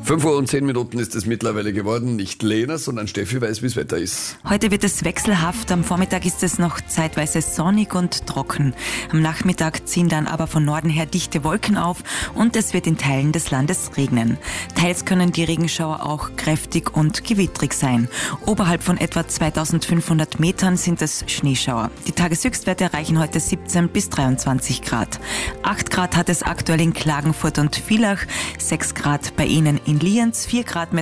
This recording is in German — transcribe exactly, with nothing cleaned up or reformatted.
fünf Uhr und zehn Minuten ist es mittlerweile geworden. Nicht Lena, sondern Steffi weiß, wie das Wetter ist. Heute wird es wechselhaft. Am Vormittag ist es noch zeitweise sonnig und trocken. Am Nachmittag ziehen dann aber von Norden her dichte Wolken auf und es wird in Teilen des Landes regnen. Teils können die Regenschauer auch kräftig und gewittrig sein. Oberhalb von etwa zweitausendfünfhundert Metern sind es Schneeschauer. Die Tageshöchstwerte erreichen heute siebzehn bis dreiundzwanzig Grad. acht Grad hat es aktuell in Klagenfurt und Villach, sechs Grad bei Ihnen in Lienz, vier Grad